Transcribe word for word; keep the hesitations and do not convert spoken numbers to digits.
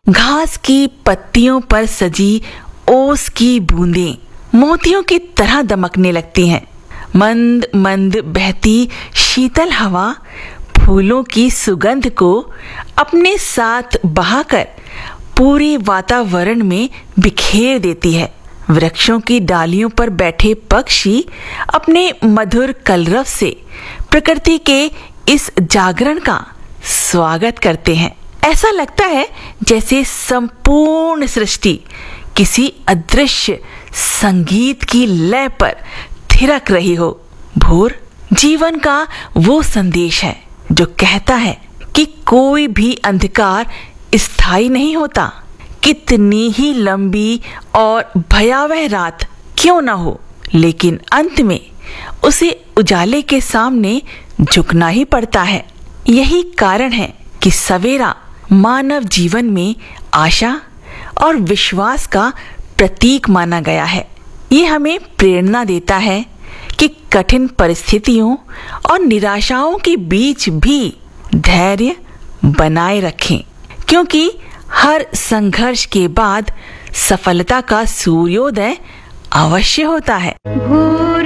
घास की पत्तियों पर सजी ओस की बूंदें मोतियों की तरह दमकने लगती हैं। मंद मंद बहती शीतल हवा फूलों की सुगंध को अपने साथ बहाकर पूरे वातावरण में बिखेर देती है। वृक्षों की डालियों पर बैठे पक्षी अपने मधुर कलरव से प्रकृति के इस जागरण का स्वागत करते हैं। ऐसा लगता है जैसे संपूर्ण सृष्टि किसी अदृश्य संगीत की लय पर थिरक रही हो। भोर जीवन का वो संदेश है जो कहता है कि कोई भी अंधकार स्थायी नहीं होता। कितनी ही लंबी और भयावह रात क्यों न हो, लेकिन अंत में उसे उजाले के सामने झुकना ही पड़ता है। यही कारण है कि सवेरा मानव जीवन में आशा और विश्वास का प्रतीक माना गया है। ये हमें प्रेरणा देता है कि कठिन परिस्थितियों और निराशाओं के बीच भी धैर्य बनाए रखें, क्योंकि हर संघर्ष के बाद सफलता का सूर्योदय अवश्य होता है।